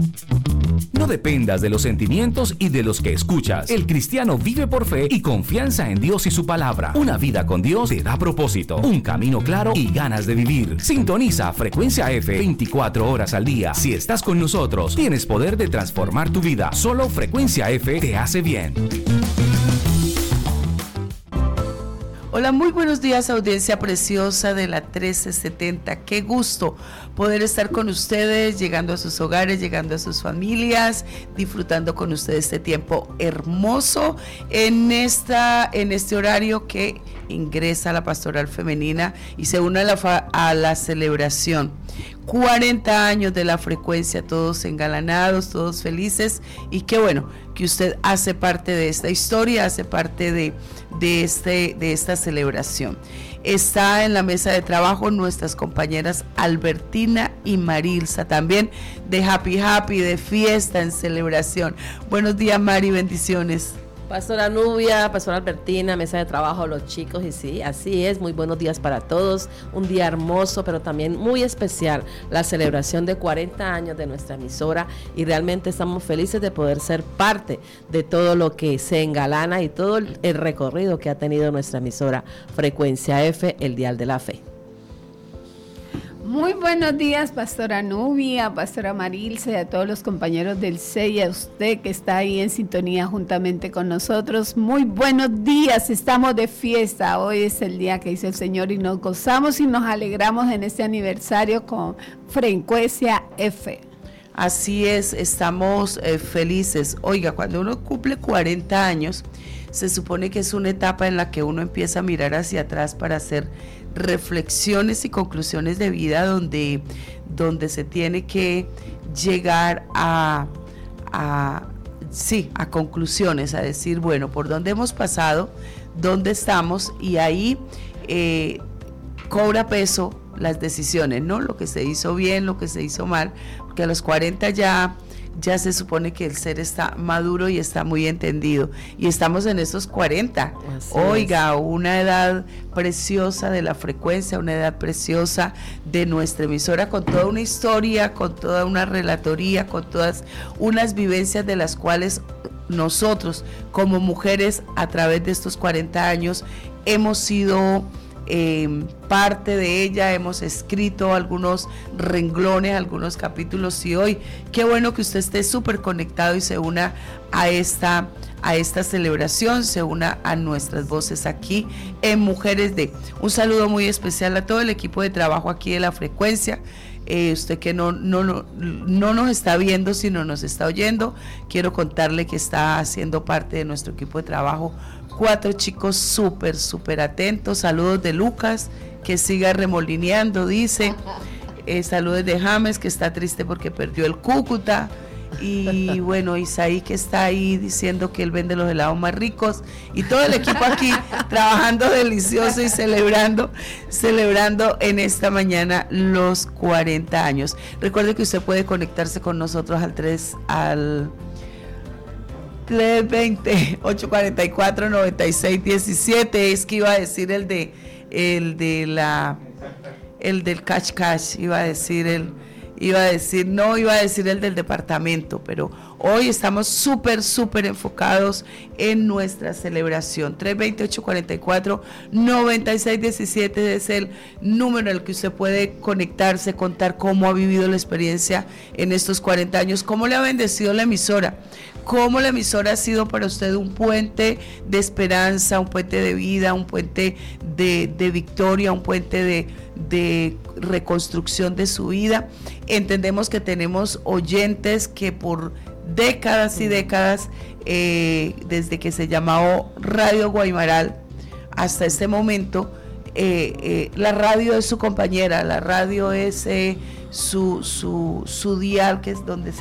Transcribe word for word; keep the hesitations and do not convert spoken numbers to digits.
No dependas de los sentimientos y de los que escuchas. El cristiano vive por fe y confianza en Dios y su palabra. Una vida con Dios te da propósito, un camino claro y ganas de vivir. Sintoniza Frecuencia F veinticuatro horas al día. Si estás con nosotros, tienes poder de transformar tu vida. Solo Frecuencia F te hace bien. Hola, muy buenos días, audiencia preciosa de la trece setenta. Qué gusto poder estar con ustedes, llegando a sus hogares, llegando a sus familias, disfrutando con ustedes este tiempo hermoso en, esta, en este horario que ingresa la pastoral femenina y se une a la, fa, a la celebración. cuarenta años de la frecuencia, todos engalanados, todos felices, y qué bueno que usted hace parte de esta historia, hace parte de, de, este, de esta celebración. Está en la mesa de trabajo nuestras compañeras Albertina y Marilsa, también de Happy Happy, de fiesta en celebración. Buenos días, Mari, bendiciones. Pastora Nubia, Pastora Albertina, mesa de trabajo, los chicos, y sí, así es, muy buenos días para todos, un día hermoso, pero también muy especial, la celebración de cuarenta años de nuestra emisora, y realmente estamos felices de poder ser parte de todo lo que se engalana y todo el recorrido que ha tenido nuestra emisora Frecuencia F, el Dial de la Fe. Muy buenos días, Pastora Nubia, Pastora Marilsa y a todos los compañeros del C E I, a usted que está ahí en sintonía juntamente con nosotros. Muy buenos días, estamos de fiesta. Hoy es el día que hizo el Señor y nos gozamos y nos alegramos en este aniversario con Frecuencia F. Así es, estamos eh, felices. Oiga, cuando uno cumple cuarenta años, se supone que es una etapa en la que uno empieza a mirar hacia atrás para hacer reflexiones y conclusiones de vida donde, donde se tiene que llegar a, a, sí, a conclusiones, a decir, bueno, por dónde hemos pasado, dónde estamos, y ahí eh, cobra peso las decisiones, ¿no? Lo que se hizo bien, lo que se hizo mal, porque a los cuarenta ya... ya se supone que el ser está maduro y está muy entendido, y estamos en esos cuarenta. Así Oiga, es. Una edad preciosa de la frecuencia, una edad preciosa de nuestra emisora, con toda una historia, con toda una relatoría, con todas unas vivencias de las cuales nosotros como mujeres a través de estos cuarenta años hemos sido Eh, parte de ella, hemos escrito algunos renglones, algunos capítulos, y hoy qué bueno que usted esté súper conectado y se una a esta, a esta celebración, se una a nuestras voces aquí en Mujeres de. Un saludo muy especial a todo el equipo de trabajo aquí de la frecuencia. Eh, usted que no, no, no, no nos está viendo, sino nos está oyendo, quiero contarle que está haciendo parte de nuestro equipo de trabajo cuatro chicos súper, súper atentos. Saludos de Lucas, que siga remolineando, dice. Eh, saludos de James, que está triste porque perdió el Cúcuta. Y bueno, Isaí, que está ahí diciendo que él vende los helados más ricos. Y todo el equipo aquí trabajando delicioso y celebrando, celebrando en esta mañana los cuarenta años. Recuerde que usted puede conectarse con nosotros al tres, al... tres veinte, ocho cuarenta y cuatro, noventa y seis diecisiete. Es que iba a decir el de el de la el del cash cash, iba a decir el iba a decir, no iba a decir el del departamento, pero hoy estamos súper, súper enfocados en nuestra celebración. tres veinte, ocho cuarenta y cuatro, noventa y seis diecisiete es el número en el que usted puede conectarse, contar cómo ha vivido la experiencia en estos cuarenta años, cómo le ha bendecido la emisora, cómo la emisora ha sido para usted un puente de esperanza, un puente de vida, un puente de, de victoria, un puente de, de reconstrucción de su vida. Entendemos que tenemos oyentes que por décadas y décadas, eh, desde que se llamó Radio Guaymaral hasta este momento, eh, eh, la radio es su compañera, la radio es eh, su, su, su dial, que es donde se